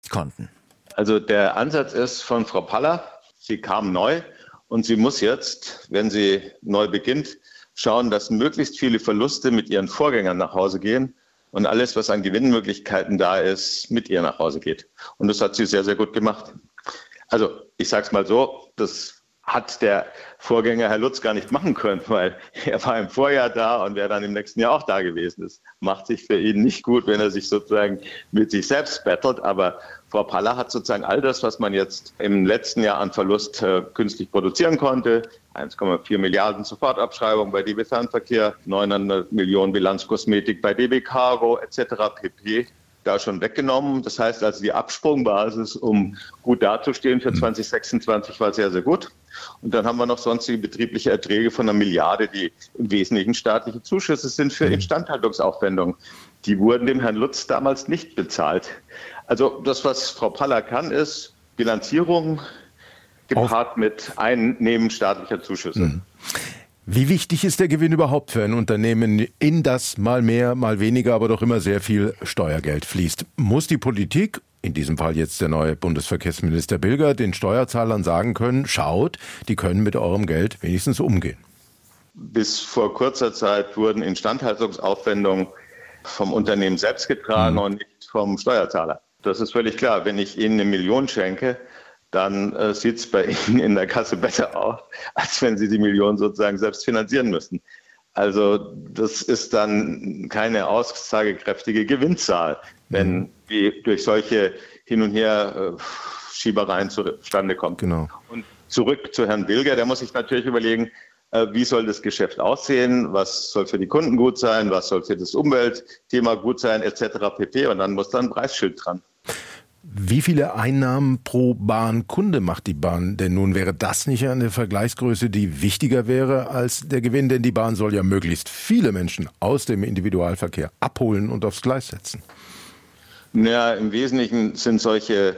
nicht konnten. Also der Ansatz ist von Frau Paller, sie kam neu und sie muss jetzt, wenn sie neu beginnt, schauen, dass möglichst viele Verluste mit ihren Vorgängern nach Hause gehen und alles, was an Gewinnmöglichkeiten da ist, mit ihr nach Hause geht. Und das hat sie sehr, sehr gut gemacht. Also ich sage es mal so, das hat der Vorgänger Herr Lutz gar nicht machen können, weil er war im Vorjahr da und wäre dann im nächsten Jahr auch da gewesen. Das macht sich für ihn nicht gut, wenn er sich sozusagen mit sich selbst battelt. Aber Frau Paller hat sozusagen all das, was man jetzt im letzten Jahr an Verlust künstlich produzieren konnte, 1,4 Milliarden Sofortabschreibung bei DB Fernverkehr, 900 Millionen Bilanzkosmetik bei DB Cargo etc. pp. Da schon weggenommen. Das heißt also, die Absprungbasis, um gut dazustehen für 2026, war sehr, sehr gut. Und dann haben wir noch sonstige betriebliche Erträge von 1 Milliarde, die im Wesentlichen staatliche Zuschüsse sind für Instandhaltungsaufwendungen. Die wurden dem Herrn Lutz damals nicht bezahlt. Also das, was Frau Paller kann, ist Bilanzierung gepaart mit Einnehmen staatlicher Zuschüsse. Wie wichtig ist der Gewinn überhaupt für ein Unternehmen, in das mal mehr, mal weniger, aber doch immer sehr viel Steuergeld fließt? Muss die Politik, in diesem Fall jetzt der neue Bundesverkehrsminister Bilger, den Steuerzahlern sagen können, schaut, die können mit eurem Geld wenigstens umgehen? Bis vor kurzer Zeit wurden Instandhaltungsaufwendungen vom Unternehmen selbst getragen und nicht vom Steuerzahler. Das ist völlig klar. Wenn ich Ihnen 1 Million schenke, dann sieht es bei Ihnen in der Kasse besser aus, als wenn Sie die Million sozusagen selbst finanzieren müssten. Also das ist dann keine aussagekräftige Gewinnzahl, wenn die durch solche Hin- und Her-Schiebereien zustande kommt. Genau. Und zurück zu Herrn Bilger, der muss sich natürlich überlegen, wie soll das Geschäft aussehen, was soll für die Kunden gut sein, was soll für das Umweltthema gut sein, etc. pp. Und dann muss da ein Preisschild dran. Wie viele Einnahmen pro Bahnkunde macht die Bahn denn nun? Wäre das nicht eine Vergleichsgröße, die wichtiger wäre als der Gewinn? Denn die Bahn soll ja möglichst viele Menschen aus dem Individualverkehr abholen und aufs Gleis setzen. Ja, im Wesentlichen sind solche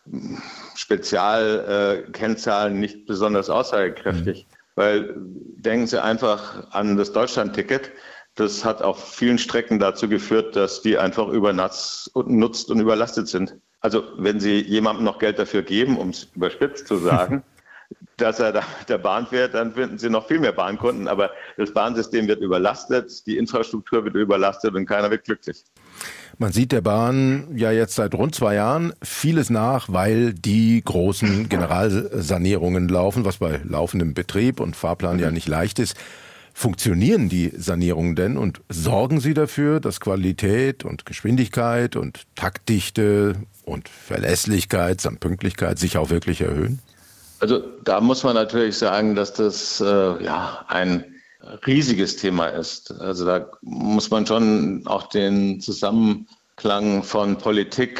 Spezialkennzahlen nicht besonders aussagekräftig. Weil denken Sie einfach an das Deutschland-Ticket. Das hat auf vielen Strecken dazu geführt, dass die einfach übernutzt und überlastet sind. Also wenn Sie jemandem noch Geld dafür geben, um es überspitzt zu sagen, dass er da mit der Bahn fährt, dann finden Sie noch viel mehr Bahnkunden. Aber das Bahnsystem wird überlastet, die Infrastruktur wird überlastet und keiner wird glücklich. Man sieht der Bahn ja jetzt seit rund 2 Jahren vieles nach, weil die großen Generalsanierungen laufen, was bei laufendem Betrieb und Fahrplan ja nicht leicht ist. Funktionieren die Sanierungen denn und sorgen sie dafür, dass Qualität und Geschwindigkeit und Taktdichte und Verlässlichkeit samt Pünktlichkeit sich auch wirklich erhöhen? Also da muss man natürlich sagen, dass das ein riesiges Thema ist. Also da muss man schon auch den Zusammenklang von Politik,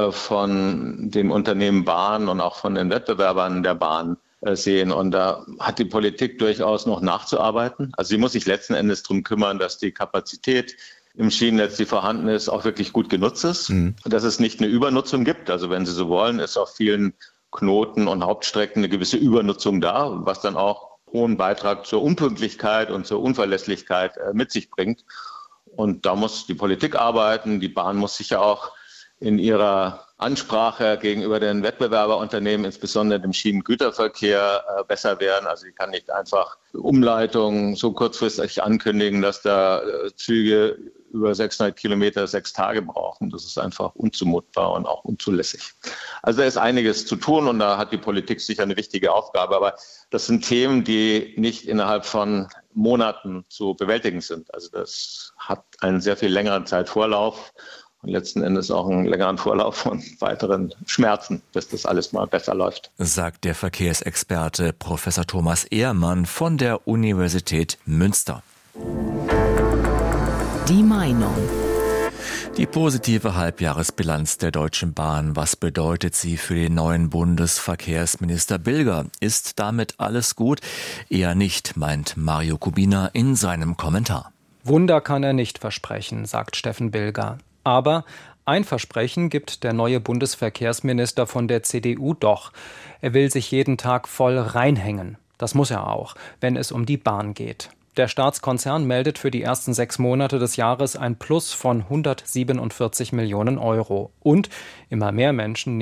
von dem Unternehmen Bahn und auch von den Wettbewerbern der Bahn sehen. Und da hat die Politik durchaus noch nachzuarbeiten. Also sie muss sich letzten Endes darum kümmern, dass die Kapazität im Schienennetz, die vorhanden ist, auch wirklich gut genutzt ist. Dass es nicht eine Übernutzung gibt. Also wenn Sie so wollen, ist auf vielen Knoten und Hauptstrecken eine gewisse Übernutzung da, was dann auch hohen Beitrag zur Unpünktlichkeit und zur Unverlässlichkeit mit sich bringt. Und da muss die Politik arbeiten. Die Bahn muss sich ja auch in ihrer Ansprache gegenüber den Wettbewerberunternehmen, insbesondere dem Schienengüterverkehr, besser werden. Also sie kann nicht einfach Umleitungen so kurzfristig ankündigen, dass da Züge über 600 Kilometer 6 Tage brauchen. Das ist einfach unzumutbar und auch unzulässig. Also da ist einiges zu tun und da hat die Politik sicher eine wichtige Aufgabe. Aber das sind Themen, die nicht innerhalb von Monaten zu bewältigen sind. Also das hat einen sehr viel längeren Zeitvorlauf und letzten Endes auch einen längeren Vorlauf von weiteren Schmerzen, bis das alles mal besser läuft. Sagt der Verkehrsexperte Professor Thomas Ehrmann von der Universität Münster. Die Meinung. Die positive Halbjahresbilanz der Deutschen Bahn, was bedeutet sie für den neuen Bundesverkehrsminister Bilger? Ist damit alles gut? Eher nicht, meint Mario Kubina in seinem Kommentar. Wunder kann er nicht versprechen, sagt Steffen Bilger. Aber ein Versprechen gibt der neue Bundesverkehrsminister von der CDU doch. Er will sich jeden Tag voll reinhängen. Das muss er auch, wenn es um die Bahn geht. Der Staatskonzern meldet für die ersten 6 Monate des Jahres ein Plus von 147 Millionen Euro. Und immer mehr Menschen